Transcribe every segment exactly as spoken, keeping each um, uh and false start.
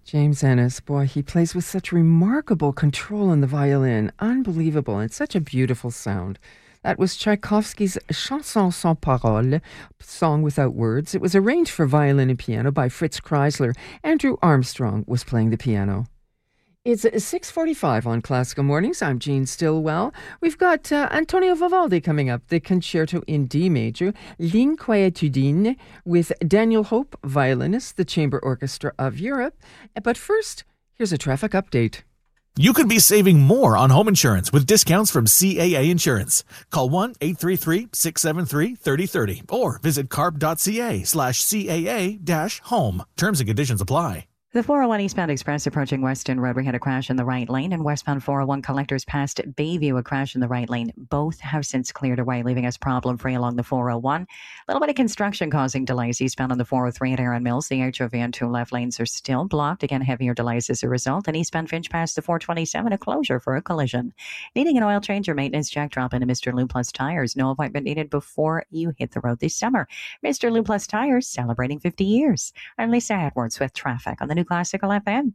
James Ennis, boy, he plays with such remarkable control on the violin. Unbelievable. And such a beautiful sound. That was Tchaikovsky's Chanson sans parole, Song Without Words. It was arranged for violin and piano by Fritz Kreisler. Andrew Armstrong was playing the piano. It's six forty-five on Classical Mornings. I'm Jean Stillwell. We've got uh, Antonio Vivaldi coming up, the Concerto in D Major, L'Inquiétudine, with Daniel Hope, violinist, the Chamber Orchestra of Europe. But first, here's a traffic update. You could be saving more on home insurance with discounts from C A A Insurance. Call one eight three three, six seven three, three oh three oh or visit carp.ca slash CAA dash home. Terms and conditions apply. The four oh one eastbound express approaching Weston Road. We had a crash in the right lane, and westbound four oh one collectors past Bayview, a crash in the right lane. Both have since cleared away, leaving us problem-free along the four oh one. A little bit of construction causing delays eastbound on the four oh three at Erin Mills. The H O V and two left lanes are still blocked. Again, heavier delays as a result. And eastbound Finch past the four twenty-seven, a closure for a collision. Needing an oil change or maintenance check, drop into Mister Lou Plus Tires. No appointment needed before you hit the road this summer. Mister Lou Plus Tires, celebrating fifty years. I'm Lisa Edwards with traffic on the new Classical F M.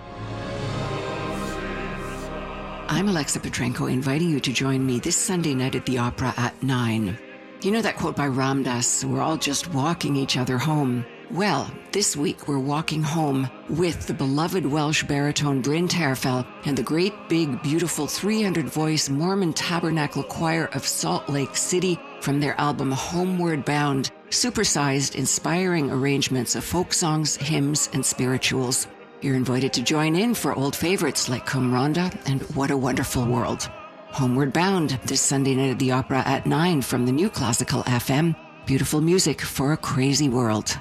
I'm Alexa Petrenko, inviting you to join me this Sunday night at the Opera at nine. You know that quote by Ram Dass, we're all just walking each other home. Well, this week we're walking home with the beloved Welsh baritone Bryn Terfel and the great, big, beautiful three hundred voice Mormon Tabernacle Choir of Salt Lake City from their album Homeward Bound, supersized, inspiring arrangements of folk songs, hymns, and spirituals. You're invited to join in for old favorites like Cum Ronda and What a Wonderful World. Homeward Bound, this Sunday night at the Opera at nine from the new Classical F M. Beautiful music for a crazy world.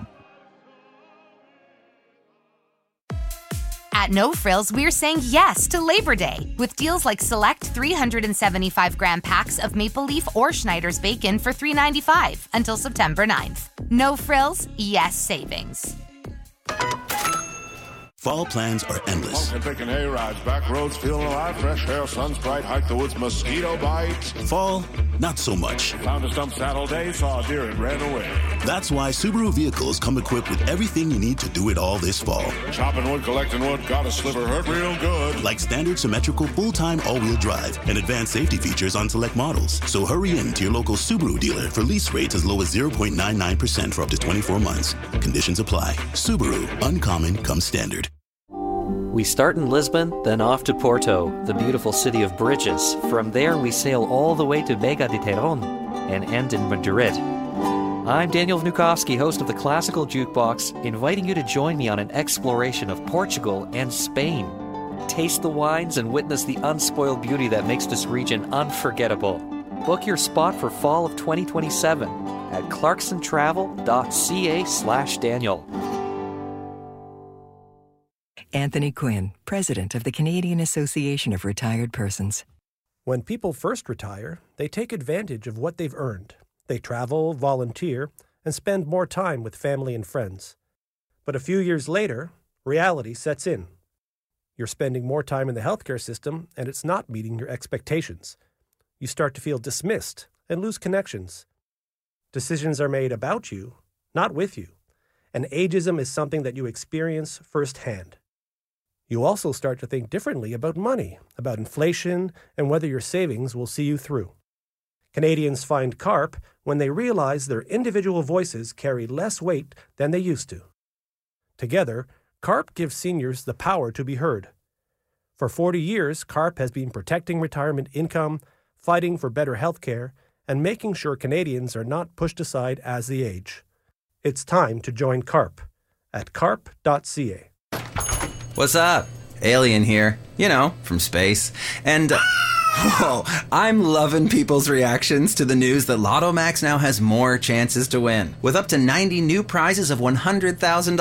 At No Frills, we're saying yes to Labor Day with deals like select three hundred seventy-five gram packs of Maple Leaf or Schneider's bacon for three dollars and ninety-five cents until September ninth. No Frills, yes savings. Fall plans are endless. Smoking, picking hay rides, back roads, feeling alive, fresh air, sun's bright, hike the woods, mosquito bites. Fall, not so much. Found a stump saddle day, saw a deer and ran away. That's why Subaru vehicles come equipped with everything you need to do it all this fall. Chopping wood, collecting wood, got a sliver, hurt real good. Like standard symmetrical full-time all-wheel drive and advanced safety features on select models. So hurry in to your local Subaru dealer for lease rates as low as zero point nine nine percent for up to twenty-four months. Conditions apply. Subaru, uncommon comes standard. We start in Lisbon, then off to Porto, the beautiful city of bridges. From there, we sail all the way to Vega de Terón and end in Madrid. I'm Daniel Vnukovsky, host of the Classical Jukebox, inviting you to join me on an exploration of Portugal and Spain. Taste the wines and witness the unspoiled beauty that makes this region unforgettable. Book your spot for fall of twenty twenty-seven at clarksontravel.ca slash Daniel. Anthony Quinn, President of the Canadian Association of Retired Persons. When people first retire, they take advantage of what they've earned. They travel, volunteer, and spend more time with family and friends. But a few years later, reality sets in. You're spending more time in the healthcare system, and it's not meeting your expectations. You start to feel dismissed and lose connections. Decisions are made about you, not with you. And ageism is something that you experience firsthand. You also start to think differently about money, about inflation, and whether your savings will see you through. Canadians find CARP when they realize their individual voices carry less weight than they used to. Together, CARP gives seniors the power to be heard. For forty years, CARP has been protecting retirement income, fighting for better health care, and making sure Canadians are not pushed aside as they age. It's time to join CARP at carp dot c a. What's up? Alien here. You know, from space. And, uh, whoa, I'm loving people's reactions to the news that Lotto Max now has more chances to win. With up to ninety new prizes of one hundred thousand dollars.